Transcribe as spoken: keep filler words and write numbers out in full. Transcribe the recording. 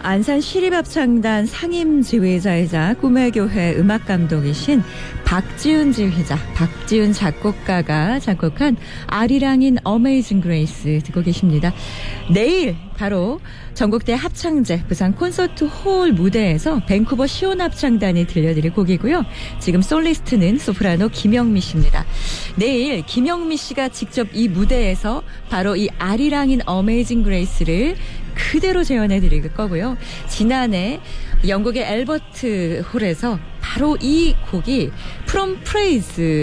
안산 시립합창단 상임지휘자이자 꿈의 교회 음악감독이신 박지훈 지휘자, 박지훈 작곡가가 작곡한 아리랑인 어메이징 그레이스 듣고 계십니다. 내일 바로 전국대 합창제 부산 콘서트 홀 무대에서 밴쿠버 시온합창단이 들려드릴 곡이고요. 지금 솔리스트는 소프라노 김영미 씨입니다. 내일 김영미 씨가 직접 이 무대에서 바로 이 아리랑인 어메이징 그레이스를 그대로 재현해 드릴 거고요. 지난해 영국의 엘버트 홀에서 바로 이 곡이 프롬 프레이즈